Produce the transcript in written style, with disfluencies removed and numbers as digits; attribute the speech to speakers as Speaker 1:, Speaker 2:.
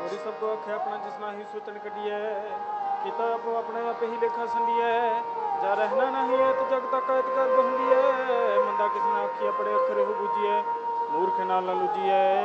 Speaker 1: होरी सबको आखे अपना जिसना ही सुतन कटिए किता आपो अपने आप ही लेखा संडिए जा रहना नहीं है तो जग तक कैद कर बहुंडिए मंदा किसने आखिया पड़े अखरे हो बुझिए मूर्ख ना लुझिए